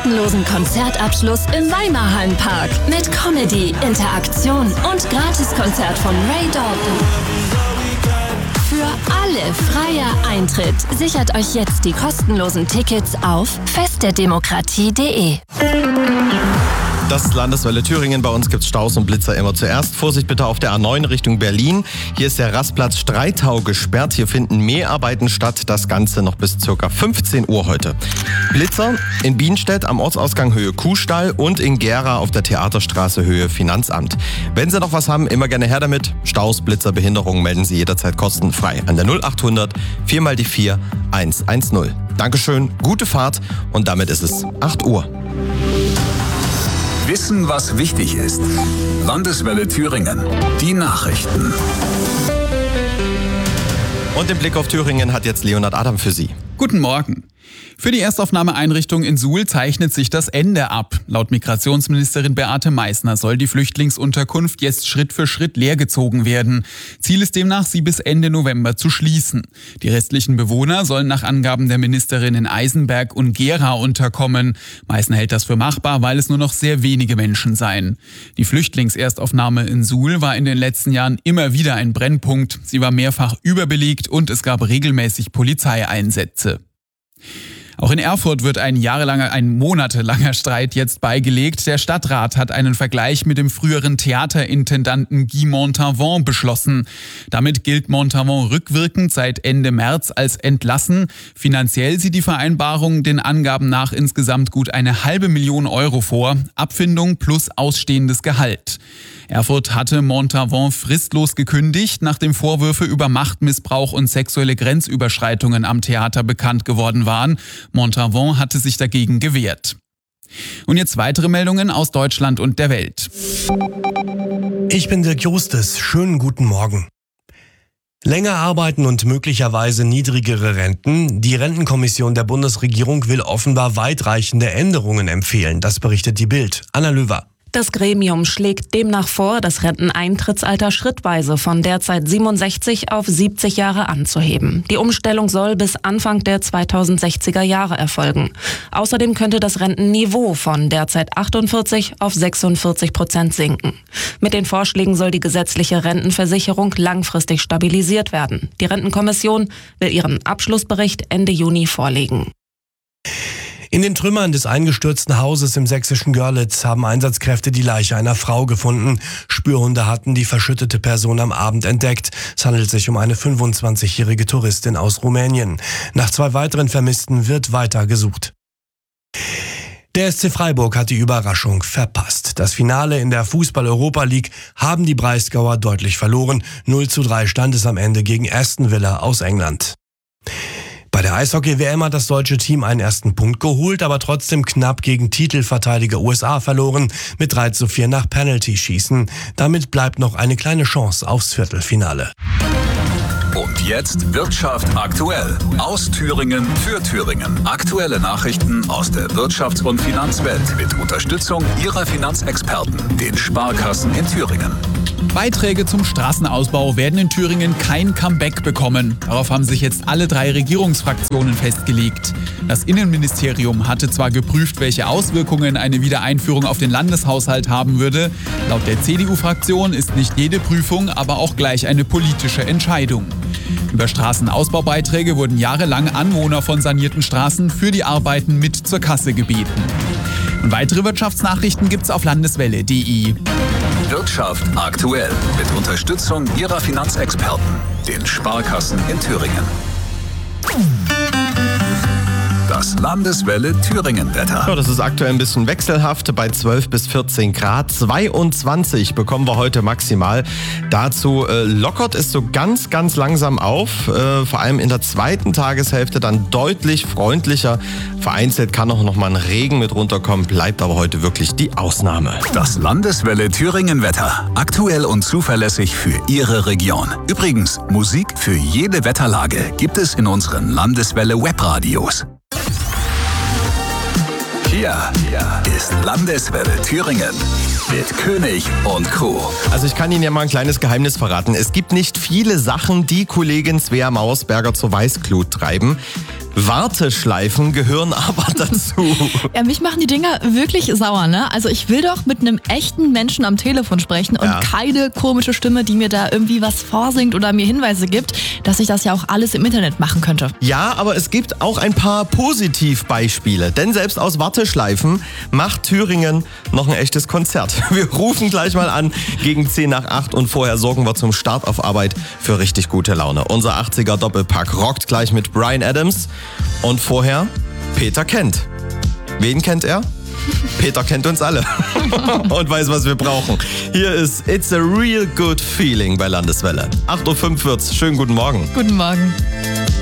kostenlosen Konzertabschluss im Weimarhallenpark mit Comedy, Interaktion und Gratiskonzert von Ray Dalton. Für alle freier Eintritt. Sichert euch jetzt die kostenlosen Tickets auf festderdemokratie.de. Das Landeswelle Thüringen. Bei uns gibt's Staus und Blitzer immer zuerst. Vorsicht bitte auf der A9 Richtung Berlin. Hier ist der Rastplatz Streitau gesperrt. Hier finden Mäharbeiten statt. Das Ganze noch bis ca. 15 Uhr heute. Blitzer in Bienstedt am Ortsausgang Höhe Kuhstall und in Gera auf der Theaterstraße Höhe Finanzamt. Wenn Sie noch was haben, immer gerne her damit. Staus, Blitzer, Behinderungen melden Sie jederzeit kostenfrei an der 0800 4x4 110. Dankeschön, gute Fahrt und damit ist es 8 Uhr. Wissen, was wichtig ist. Landeswelle Thüringen. Die Nachrichten. Und den Blick auf Thüringen hat jetzt Leonhard Adam für Sie. Guten Morgen. Für die Erstaufnahmeeinrichtung in Suhl zeichnet sich das Ende ab. Laut Migrationsministerin Beate Meißner soll die Flüchtlingsunterkunft jetzt Schritt für Schritt leergezogen werden. Ziel ist demnach, sie bis Ende November zu schließen. Die restlichen Bewohner sollen nach Angaben der Ministerin in Eisenberg und Gera unterkommen. Meißner hält das für machbar, weil es nur noch sehr wenige Menschen seien. Die Flüchtlingserstaufnahme in Suhl war in den letzten Jahren immer wieder ein Brennpunkt. Sie war mehrfach überbelegt und es gab regelmäßig Polizeieinsätze. Auch in Erfurt wird ein monatelanger Streit jetzt beigelegt. Der Stadtrat hat einen Vergleich mit dem früheren Theaterintendanten Guy Montavon beschlossen. Damit gilt Montavon rückwirkend seit Ende März als entlassen. Finanziell sieht die Vereinbarung den Angaben nach insgesamt gut 500.000 Euro vor. Abfindung plus ausstehendes Gehalt. Erfurt hatte Montavon fristlos gekündigt, nachdem Vorwürfe über Machtmissbrauch und sexuelle Grenzüberschreitungen am Theater bekannt geworden waren. Montavon hatte sich dagegen gewehrt. Und jetzt weitere Meldungen aus Deutschland und der Welt. Ich bin Dirk Justes. Schönen guten Morgen. Länger arbeiten und möglicherweise niedrigere Renten. Die Rentenkommission der Bundesregierung will offenbar weitreichende Änderungen empfehlen. Das berichtet die Bild. Anna Löwer. Das Gremium schlägt demnach vor, das Renteneintrittsalter schrittweise von derzeit 67 auf 70 Jahre anzuheben. Die Umstellung soll bis Anfang der 2060er Jahre erfolgen. Außerdem könnte das Rentenniveau von derzeit 48 auf 46% sinken. Mit den Vorschlägen soll die gesetzliche Rentenversicherung langfristig stabilisiert werden. Die Rentenkommission will ihren Abschlussbericht Ende Juni vorlegen. In den Trümmern des eingestürzten Hauses im sächsischen Görlitz haben Einsatzkräfte die Leiche einer Frau gefunden. Spürhunde hatten die verschüttete Person am Abend entdeckt. Es handelt sich um eine 25-jährige Touristin aus Rumänien. Nach 2 weiteren Vermissten wird weiter gesucht. Der SC Freiburg hat die Überraschung verpasst. Das Finale in der Fußball-Europa League haben die Breisgauer deutlich verloren. 0:3 stand es am Ende gegen Aston Villa aus England. Bei der Eishockey-WM hat das deutsche Team einen ersten Punkt geholt, aber trotzdem knapp gegen Titelverteidiger USA verloren, mit 3:4 nach Penalty-Schießen. Damit bleibt noch eine kleine Chance aufs Viertelfinale. Und jetzt Wirtschaft aktuell. Aus Thüringen für Thüringen. Aktuelle Nachrichten aus der Wirtschafts- und Finanzwelt mit Unterstützung Ihrer Finanzexperten, den Sparkassen in Thüringen. Beiträge zum Straßenausbau werden in Thüringen kein Comeback bekommen. Darauf haben sich jetzt alle 3 Regierungsfraktionen festgelegt. Das Innenministerium hatte zwar geprüft, welche Auswirkungen eine Wiedereinführung auf den Landeshaushalt haben würde. Laut der CDU-Fraktion ist nicht jede Prüfung aber auch gleich eine politische Entscheidung. Über Straßenausbaubeiträge wurden jahrelang Anwohner von sanierten Straßen für die Arbeiten mit zur Kasse gebeten. Und weitere Wirtschaftsnachrichten gibt's auf landeswelle.de. Wirtschaft aktuell mit Unterstützung Ihrer Finanzexperten, den Sparkassen in Thüringen. Das Landeswelle Thüringen-Wetter. Ja, das ist aktuell ein bisschen wechselhaft bei 12 bis 14 Grad. 22 bekommen wir heute maximal. Dazu lockert es so ganz, ganz langsam auf. Vor allem in der zweiten Tageshälfte dann deutlich freundlicher. Vereinzelt kann auch noch mal ein Regen mit runterkommen, bleibt aber heute wirklich die Ausnahme. Das Landeswelle Thüringen-Wetter. Aktuell und zuverlässig für Ihre Region. Übrigens, Musik für jede Wetterlage gibt es in unseren Landeswelle-Webradios. Hier ist Landeswelle Thüringen mit König und Co. Also ich kann Ihnen ja mal ein kleines Geheimnis verraten. Es gibt nicht viele Sachen, die Kollegin Svea Mausberger zur Weißglut treiben. Warteschleifen gehören aber dazu. Ja, mich machen die Dinger wirklich sauer, ne? Also ich will doch mit einem echten Menschen am Telefon sprechen und keine komische Stimme, die mir da irgendwie was vorsingt oder mir Hinweise gibt, dass ich das ja auch alles im Internet machen könnte. Ja, aber es gibt auch ein paar Positivbeispiele, denn selbst aus Warteschleifen macht Thüringen noch ein echtes Konzert. Wir rufen gleich mal an gegen 7:50 und vorher sorgen wir zum Start auf Arbeit für richtig gute Laune. Unser 80er Doppelpack rockt gleich mit Bryan Adams. Und vorher Peter Kent. Wen kennt er? Peter kennt uns alle und weiß, was wir brauchen. Hier ist It's a Real Good Feeling bei Landeswelle. 8:05 wird's. Schönen guten Morgen. Guten Morgen.